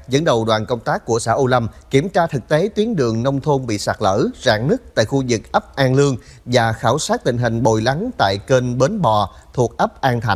dẫn đầu đoàn công tác của xã Âu Lâm kiểm tra thực tế tuyến đường nông thôn bị sạt lở, rạn nứt tại khu vực ấp An Lương và khảo sát tình hình bồi lắng tại kênh Bến Bò thuộc ấp An Thành.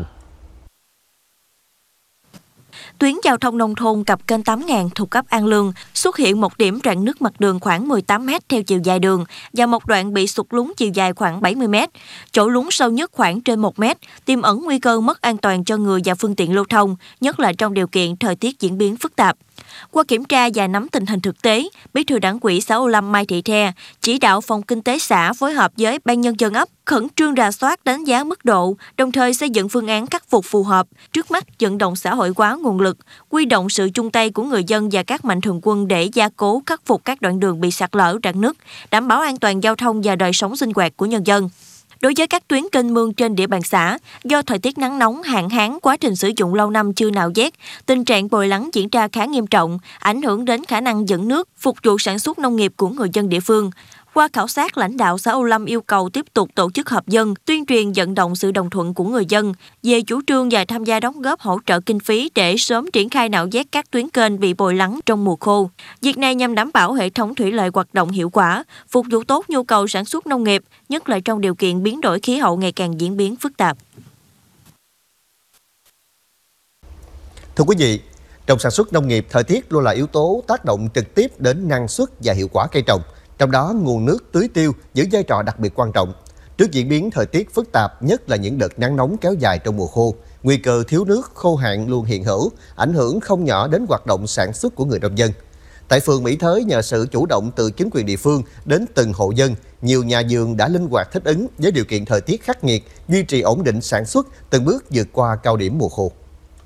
Tuyến giao thông nông thôn cặp kênh 8.000 thuộc ấp An Lương xuất hiện một điểm rạn nứt mặt đường khoảng 18 m theo chiều dài đường và một đoạn bị sụt lún chiều dài khoảng 70 m. Chỗ lún sâu nhất khoảng trên 1 m, tiềm ẩn nguy cơ mất an toàn cho người và phương tiện lưu thông, nhất là trong điều kiện thời tiết diễn biến phức tạp. Qua kiểm tra và nắm tình hình thực tế, Bí thư Đảng ủy xã Âu Lâm Mai Thị The chỉ đạo phòng kinh tế xã phối hợp với ban nhân dân ấp khẩn trương rà soát đánh giá mức độ, đồng thời xây dựng phương án khắc phục phù hợp. Trước mắt vận động xã hội hóa nguồn lực, huy động sự chung tay của người dân và các mạnh thường quân để gia cố khắc phục các đoạn đường bị sạt lở rạn nứt, đảm bảo an toàn giao thông và đời sống sinh hoạt của nhân dân. Đối với các tuyến kênh mương trên địa bàn xã, do thời tiết nắng nóng, hạn hán, quá trình sử dụng lâu năm chưa nạo vét, tình trạng bồi lắng diễn ra khá nghiêm trọng, ảnh hưởng đến khả năng dẫn nước, phục vụ sản xuất nông nghiệp của người dân địa phương. Qua khảo sát, lãnh đạo xã Âu Lâm yêu cầu tiếp tục tổ chức họp dân, tuyên truyền vận động sự đồng thuận của người dân về chủ trương và tham gia đóng góp hỗ trợ kinh phí để sớm triển khai nạo vét các tuyến kênh bị bồi lắng trong mùa khô. Việc này nhằm đảm bảo hệ thống thủy lợi hoạt động hiệu quả, phục vụ tốt nhu cầu sản xuất nông nghiệp, nhất là trong điều kiện biến đổi khí hậu ngày càng diễn biến phức tạp. Thưa quý vị, trong sản xuất nông nghiệp, thời tiết luôn là yếu tố tác động trực tiếp đến năng suất và hiệu quả cây trồng. Trong đó, nguồn nước tưới tiêu giữ vai trò đặc biệt quan trọng. Trước diễn biến thời tiết phức tạp, nhất là những đợt nắng nóng kéo dài trong mùa khô, nguy cơ thiếu nước, khô hạn luôn hiện hữu, ảnh hưởng không nhỏ đến hoạt động sản xuất của người nông dân. Tại phường Mỹ Thới, nhờ sự chủ động từ chính quyền địa phương đến từng hộ dân, nhiều nhà vườn đã linh hoạt thích ứng với điều kiện thời tiết khắc nghiệt, duy trì ổn định sản xuất, từng bước vượt qua cao điểm mùa khô.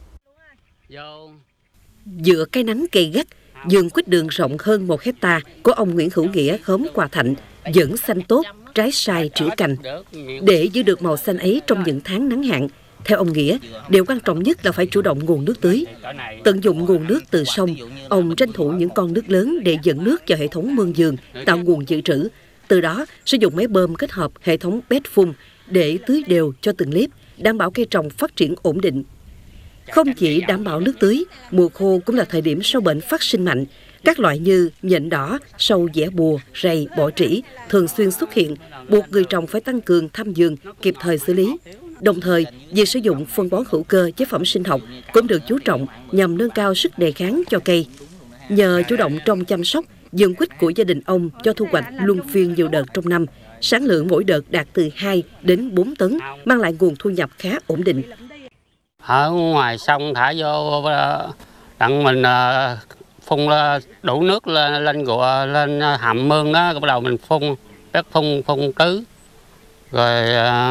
Giữa cái nắng gay gắt, vườn quýt đường rộng hơn 1 hectare của ông Nguyễn Hữu Nghĩa, khóm Hòa Thạnh vẫn xanh tốt, trái sai trĩu cành. Để giữ được màu xanh ấy trong những tháng nắng hạn, theo ông Nghĩa, điều quan trọng nhất là phải chủ động nguồn nước tưới. Tận dụng nguồn nước từ sông, ông tranh thủ những con nước lớn để dẫn nước vào hệ thống mương vườn, tạo nguồn dự trữ. Từ đó, sử dụng máy bơm kết hợp hệ thống bét phun để tưới đều cho từng liếp, đảm bảo cây trồng phát triển ổn định. Không chỉ đảm bảo nước tưới, mùa khô cũng là thời điểm sâu bệnh phát sinh mạnh. Các loại như nhện đỏ, sâu dẻ bùa, rầy, bọ trĩ thường xuyên xuất hiện, buộc người trồng phải tăng cường thăm vườn, kịp thời xử lý. Đồng thời, việc sử dụng phân bón hữu cơ, chế phẩm sinh học cũng được chú trọng nhằm nâng cao sức đề kháng cho cây. Nhờ chủ động trong chăm sóc, vườn quýt của gia đình ông cho thu hoạch luân phiên nhiều đợt trong năm. Sản lượng mỗi đợt đạt từ 2 đến 4 tấn, mang lại nguồn thu nhập khá ổn định. Ở ngoài sông thả vô đặng mình phun đủ nước lên gùa lên hầm mương đó, bắt đầu mình phun tứ rồi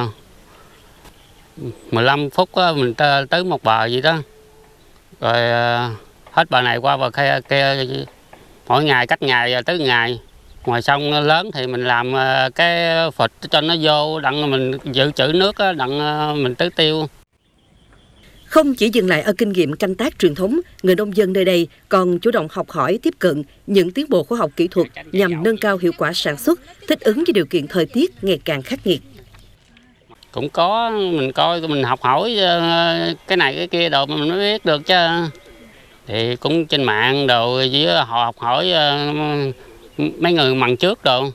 15 phút đó, mình tưới một bờ vậy đó, rồi hết bờ này qua bờ kia mỗi ngày cách ngày tưới ngày. Ngoài sông lớn thì mình làm cái phịch cho nó vô đặng mình dự trữ nước đó, đặng mình tưới tiêu. Không chỉ dừng lại ở kinh nghiệm canh tác truyền thống, người nông dân nơi đây còn chủ động học hỏi, tiếp cận những tiến bộ khoa học kỹ thuật nhằm nâng cao hiệu quả sản xuất, thích ứng với điều kiện thời tiết ngày càng khắc nghiệt. Cũng có, mình coi, mình học hỏi cái này cái kia đồ mình mới biết được chứ. Thì cũng trên mạng đồ với họ học hỏi mấy người mằng trước đồ.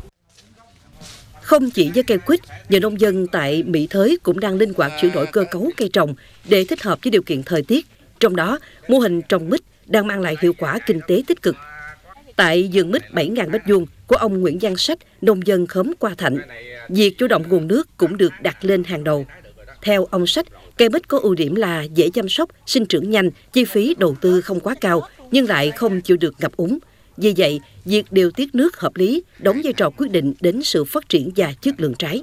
Không chỉ với cây quýt, nhiều nông dân tại Mỹ Thới cũng đang linh hoạt chuyển đổi cơ cấu cây trồng để thích hợp với điều kiện thời tiết. Trong đó, mô hình trồng mít đang mang lại hiệu quả kinh tế tích cực. Tại vườn mít 7.000 m² của ông Nguyễn Văn Sách, nông dân khóm Hòa Thạnh, việc chủ động nguồn nước cũng được đặt lên hàng đầu. Theo ông Sách, cây mít có ưu điểm là dễ chăm sóc, sinh trưởng nhanh, chi phí đầu tư không quá cao, nhưng lại không chịu được ngập úng. Vì vậy, việc điều tiết nước hợp lý đóng vai trò quyết định đến sự phát triển và chất lượng trái.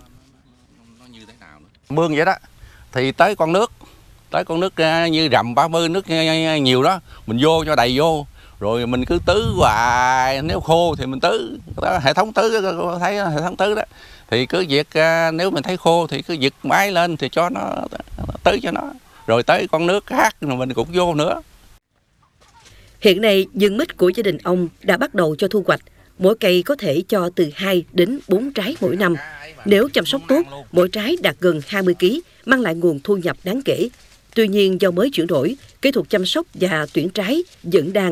Mương vậy đó, thì tới con nước như rầm 30 nước nhiều đó, mình vô cho đầy vô, rồi mình cứ tưới hoài, nếu khô thì mình tưới, hệ thống tưới, thấy hệ thống tưới đó, thì cứ việc nếu mình thấy khô thì cứ giật máy lên thì cho nó tưới cho nó, rồi tới con nước khác rồi mình cũng vô nữa. Hiện nay, vườn mít của gia đình ông đã bắt đầu cho thu hoạch. Mỗi cây có thể cho từ 2 đến 4 trái mỗi năm. Nếu chăm sóc tốt, mỗi trái đạt gần 20 kg, mang lại nguồn thu nhập đáng kể. Tuy nhiên, do mới chuyển đổi, kỹ thuật chăm sóc và tuyển trái vẫn đang